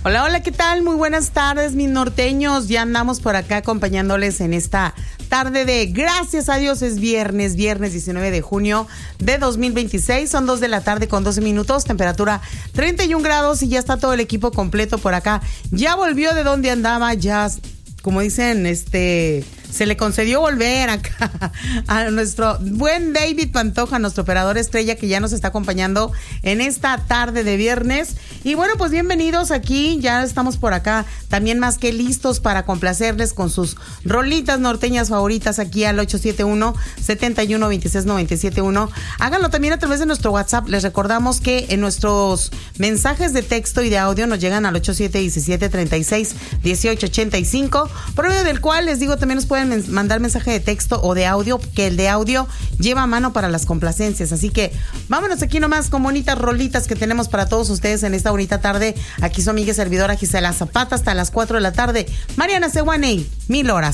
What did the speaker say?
Hola, hola, ¿qué tal? Muy buenas tardes, mis norteños. Ya andamos por acá acompañándoles en esta tarde de gracias a Dios es viernes 19 de junio de 2026. Son 2 de la tarde con 12 minutos, temperatura 31 grados y ya está todo el equipo completo por acá. Ya volvió de donde andaba, ya, como dicen, se le concedió volver acá a nuestro buen David Pantoja, nuestro operador estrella que ya nos está acompañando en esta tarde de viernes. Y bueno, pues bienvenidos aquí, ya estamos por acá también más que listos para complacerles con sus rolitas norteñas favoritas aquí al 871-7126-971. Háganlo también a través de nuestro WhatsApp. Les recordamos que en nuestros mensajes de texto y de audio nos llegan al 8717-36-1885, por medio del cual les digo también nos pueden mandar mensaje de texto o de audio, que el de audio lleva a mano para las complacencias. Así que vámonos aquí nomás con bonitas rolitas que tenemos para todos ustedes en esta bonita tarde. Aquí su amiga servidora Gisela Zapata hasta las 4 de la tarde. Mariana Sewaney, 1000 horas.